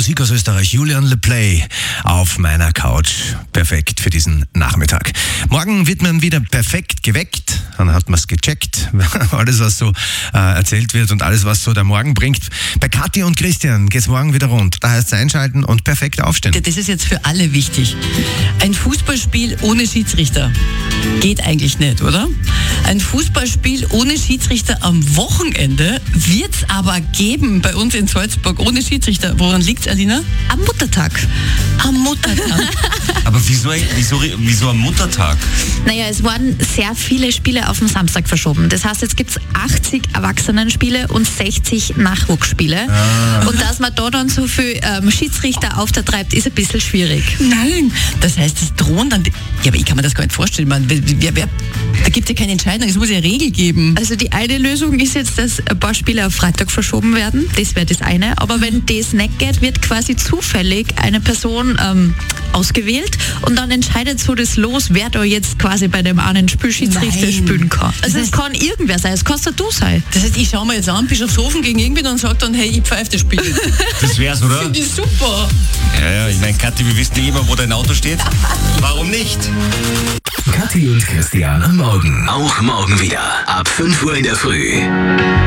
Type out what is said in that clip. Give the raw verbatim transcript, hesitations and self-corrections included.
Musik aus Österreich, Julian Le Play auf meiner Couch. Perfekt für diesen Nachmittag. Morgen wird man wieder perfekt geweckt. Dann hat man es gecheckt. Alles, was so äh, erzählt wird und alles, was so der Morgen bringt. Bei Kathi und Christian geht's morgen wieder rund. Da heißt es einschalten und perfekt aufstehen. Das ist jetzt für alle wichtig. Ein Fußballspiel ohne Schiedsrichter geht eigentlich nicht, oder? Ein Fußballspiel ohne Schiedsrichter am Wochenende wird's aber geben bei uns in Salzburg ohne Schiedsrichter. Woran liegt's, Alina? Am Muttertag. Am Muttertag. Aber wieso, wieso, wieso am Muttertag? Naja, es wurden sehr viele Spiele auf den Samstag verschoben. Das heißt, jetzt gibt es achtzig Erwachsenenspiele und sechzig Nachwuchsspiele. Ah. Und dass man da dann so viel ähm, Schiedsrichter auftreibt, ist ein bisschen schwierig. Nein. Das heißt, es drohen dann... Ja, aber ich kann mir das gar nicht vorstellen. Man, wer, wer, da gibt es ja keine Entscheidung, es muss ja eine Regel geben. Also die eine Lösung ist jetzt, dass ein paar Spiele auf Freitag verschoben werden. Das wäre das eine. Aber wenn das nicht geht, wird quasi zufällig eine Person ähm, ausgewählt und dann entscheidet so das Los, wer da jetzt quasi bei dem einen Spielschiedsrichter Nein. spielen kann. Also Das es kann irgendwer sein, es kannst du sein. Das heißt, ich schaue mir jetzt an, Bischofshofen gegen irgendwen und sage dann, hey, ich pfeife das Spiel. Das wär's, oder? Finde ich super. Ja, ja, ich meine, Kathi, wir wissen nicht immer, wo dein Auto steht. Warum nicht? Kathi und Christian am Morgen. Auch morgen wieder ab fünf Uhr in der Früh.